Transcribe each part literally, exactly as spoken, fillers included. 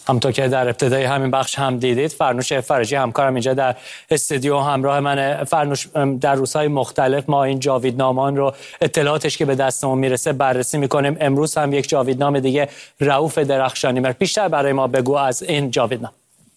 همونطور که در ابتدای همین بخش هم دیدید، فرنوش فرجی همکارم اینجا در استودیو همراه من. فرنوش، در روزهای مختلف ما این جاویدنامان رو اطلاعاتش که به دستمون میرسه بررسی میکنیم. امروز هم یک جاویدنامه دیگه، رئوف درخشانی مهر، بیشتر برای ما بگو از این جاویدنامه.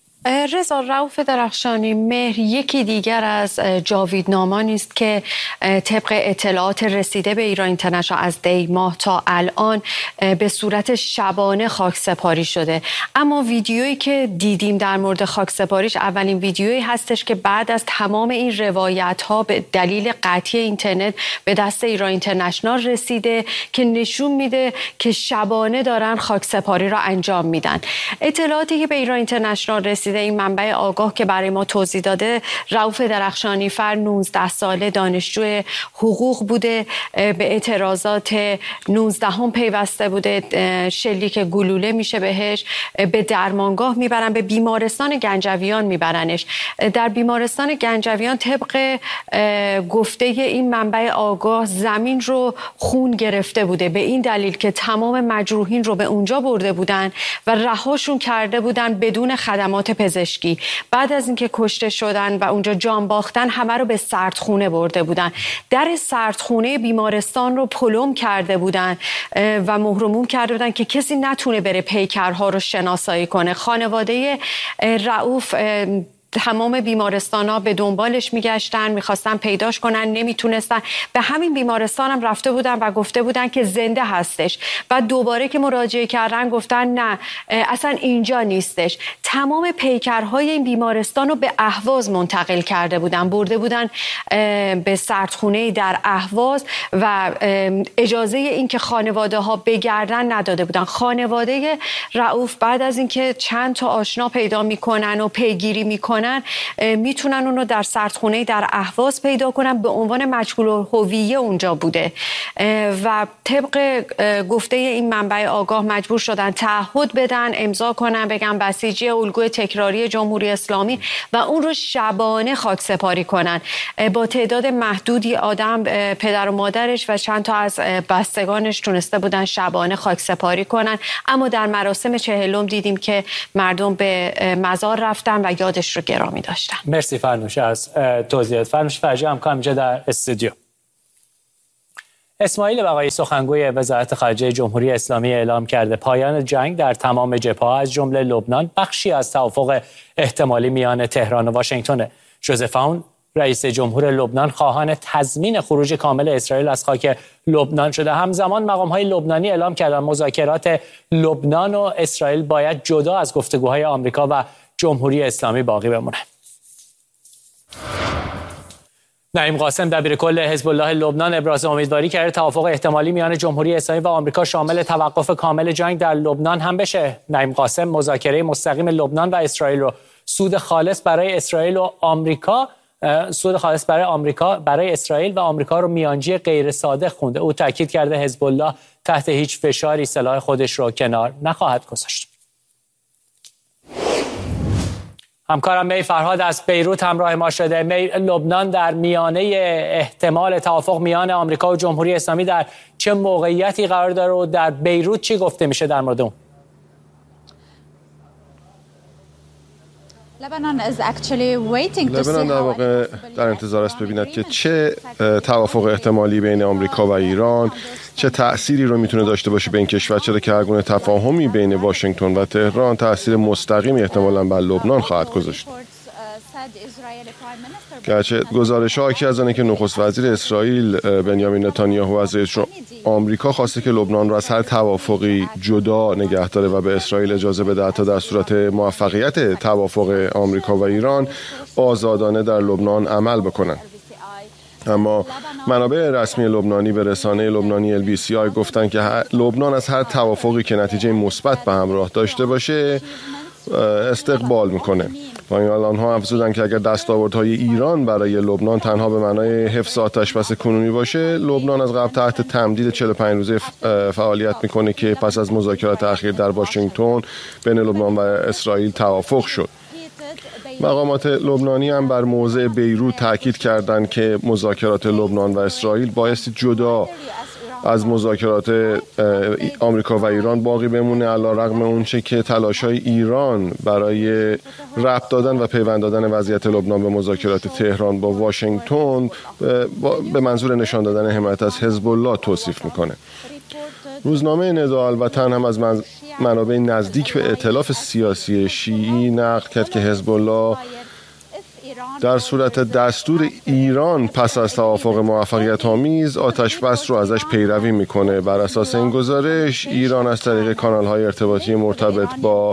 رضا، رئوف درخشانی مهر یکی دیگر از جاویدنامانی است که طبق اطلاعات رسیده به ایران اینترنشنال از دی ماه تا الان به صورت شبانه خاکسپاری شده. اما ویدیویی که دیدیم در مورد خاکسپاریش اولین ویدیویی هستش که بعد از تمام این روایت ها به دلیل قطعی اینترنت به دست ایران اینترنشنال رسیده که نشون میده که شبانه دارن خاکسپاری را انجام میدن. اطلاعاتی که به ایران اینترنشنال رسیده، این منبع آگاه که برای ما توضیح داده، رئوف درخشانی فر نوزده ساله دانشجو حقوق بوده، به اعتراضات نوزدهم پیوسته بوده، شلیک گلوله میشه بهش، به درمانگاه میبرن، به بیمارستان گنجویان میبرنش. در بیمارستان گنجویان طبق گفته این منبع آگاه زمین رو خون گرفته بوده، به این دلیل که تمام مجروحین رو به اونجا برده بودن و رهاشون کرده بودن بدون خدمات پزشکی. بعد از اینکه کشته شدن و اونجا جان باختن، همه رو به سردخونه برده بودن. در سردخونه بیمارستان رو پلم کرده بودن و مهرموم کرده بودن که کسی نتونه بره پیکرها رو شناسایی کنه. خانواده رئوف تمام بیمارستان ها به دنبالش میگشتن، میخواستن پیداش کنن، نمیتونستن. به همین بیمارستان هم رفته بودن و گفته بودن که زنده هستش و دوباره که مراجعه کردن گفتن نه، اصلا اینجا نیستش. تمام پیکرهای این بیمارستان رو به اهواز منتقل کرده بودن، برده بودن به سردخونه در اهواز و اجازه این که خانواده ها بگردن نداده بودن. خانواده رئوف بعد از اینکه چند تا آشنا پیدا میکنن و پیگیری میکنن، میتونن اون رو در سردخونه در اهواز پیدا کنن، به عنوان مجهول الهویه اونجا بوده و طبق گفته این منبع آگاه مجبور شدن تعهد بدن، امضا کنن، بگن بسیجی الگوی تکراری جمهوری اسلامی و اون رو شبانه خاکسپاری کنن. با تعداد محدودی آدم، پدر و مادرش و چند تا از بستگانش تونسته بودن شبانه خاکسپاری کنن. اما در مراسم چهلم دیدیم که مردم به مزار رفتن و یادش رو گرامی داشتن. مرسی فرنوش از توضیحات. فرنوش فرجی همکارم اینجا در استودیو. اسماعیل بقایی، سخنگوی وزارت خارجه جمهوری اسلامی، اعلام کرده پایان جنگ در تمام جبهه‌ها از جمله لبنان بخشی از توافق احتمالی میان تهران و واشنگتن. ژوزف اون، رئیس جمهور لبنان، خواهان تضمین خروج کامل اسرائیل از خاک لبنان شده. همزمان مقام‌های لبنانی اعلام کردند مذاکرات لبنان و اسرائیل باید جدا از گفتگوهای آمریکا و جمهوری اسلامی باقی بمونه. نعیم قاسم، دبیر کل حزب الله لبنان، ابراز امیدواری کرده توافق احتمالی میان جمهوری اسلامی و آمریکا شامل توقف کامل جنگ در لبنان هم بشه. نعیم قاسم مذاکره مستقیم لبنان و اسرائیل رو سود خالص برای اسرائیل و آمریکا سود خالص برای آمریکا برای اسرائیل و آمریکا رو میانجی غیر صادق خونده. او تاکید کرده حزب الله تحت هیچ فشاری سلاح خودش رو کنار نخواهد گذاشت. همکارم می فرهاد از بیروت همراه ما شده. می، لبنان در میانه احتمال توافق میان آمریکا و جمهوری اسلامی در چه موقعیتی قرار داره و در بیروت چی گفته میشه در مورد اون؟ لبنان در واقع در انتظار است ببیند که چه توافق احتمالی بین آمریکا و ایران چه تأثیری رو میتونه داشته باشه به این کشور، چرا که هر گونه تفاهمی بین واشنگتن و تهران تأثیر مستقیمی احتمالاً بر لبنان خواهد گذاشت. گرچه گزارش ها که از آنه که نخست وزیر اسرائیل بنیامین نتانیاهو از رئیس آمریکا خواسته که لبنان را از هر توافقی جدا نگه داره و به اسرائیل اجازه بده حتی در صورت موفقیت توافق آمریکا و ایران آزادانه در لبنان عمل بکنند. اما منابع رسمی لبنانی به رسانه لبنانی ال بی سی آی گفتن که لبنان از هر توافقی که نتیجه مثبت به همراه داشته باشه استقبال میکنه. با این حال آنها افزودند که اگر دستاوردهای ایران برای لبنان تنها به معنای حفظ آتشبس کنونی باشه، لبنان از قبل تحت تمدید چهل و پنج روزه فعالیت میکنه که پس از مذاکرات اخیر در واشنگتن بین لبنان و اسرائیل توافق شد. مقامات لبنانی هم بر موضع بیروت تاکید کردند که مذاکرات لبنان و اسرائیل بایستی جدا از مذاکرات آمریکا و ایران باقی بمونه، علیرغم اونچه که تلاش‌های ایران برای ربط دادن و پیوند دادن وضعیت لبنان به مذاکرات تهران با واشنگتن به منظور نشان دادن حمایت از حزب الله توصیف میکنه. روزنامه ندای الوطن هم از منابع نزدیک به ائتلاف سیاسی شیعی نقل کرد که حزب الله در صورت دستور ایران پس از توافق موفقیت آمیز آتش بس رو ازش پیروی میکنه. بر اساس این گزارش ایران از طریق کانال‌های ارتباطی مرتبط با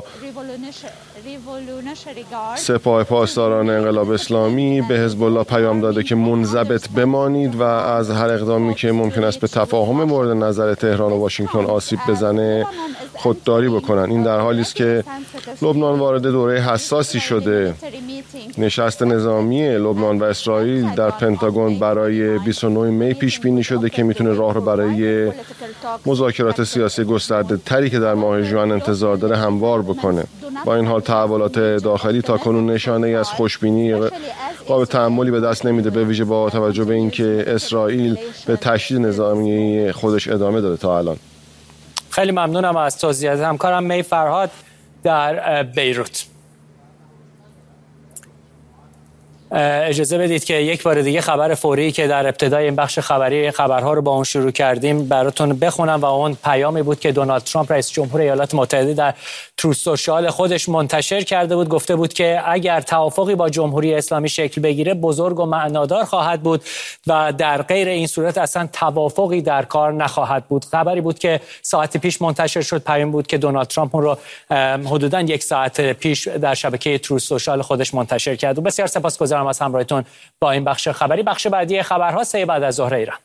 سپاه پاسداران انقلاب اسلامی به حزب الله پیام داده که منضبط بمانید و از هر اقدامی که ممکن است به تفاهم مورد نظر تهران و واشنگتن آسیب بزنه خودداری بکنن. این در حالی است که لبنان وارد دوره حساسی شده. نشست نظامی لبنان و اسرائیل در پنتاگون برای بیست و نه می پیش بینی شده که میتونه راه رو برای مذاکرات سیاسی گسترده تری که در ماه ژوئن انتظار داره هموار بکنه. با این حال تحولات داخلی تا کنون نشانه از خوشبینی قابل تأملی به دست نمیده، به ویژه با توجه به اینکه اسرائیل به تشدید نظامی خودش ادامه داده تا الان. خیلی ممنونم از توضیحات همکارم می فرهاد در بیروت. اجازه بدید که یک بار دیگه خبر فوری که در ابتدای این بخش خبری خبرها رو با اون شروع کردیم براتون بخونم و اون پیامی بود که دونالد ترامپ رئیس جمهور ایالات متحده در تروث سوشال خودش منتشر کرده بود. گفته بود که اگر توافقی با جمهوری اسلامی شکل بگیره بزرگ و معنادار خواهد بود و در غیر این صورت اصلا توافقی در کار نخواهد بود. خبری بود که ساعت پیش منتشر شد. پیام بود که دونالد ترامپ اون رو حدوداً یک ساعت پیش در شبکه تروث سوشال خودش منتشر کرد. و بسیار سپاسگزارم از همراهیتون با این بخش خبری. بخش بعدی خبرها سه بعد از ظهر ایران.